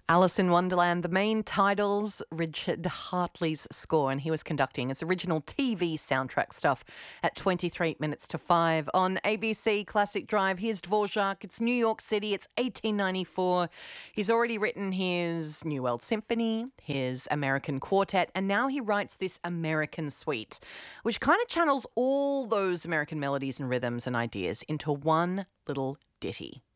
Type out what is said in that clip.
Alice in Wonderland, the main titles, Richard Hartley's score, and he was conducting his original TV soundtrack stuff at 23 minutes to 5 on ABC Classic Drive. Here's Dvorak. It's New York City. It's 1894. He's already written his New World Symphony, his American Quartet, and now he writes this American Suite, which kind of channels all those American melodies and rhythms and ideas into one little ditty.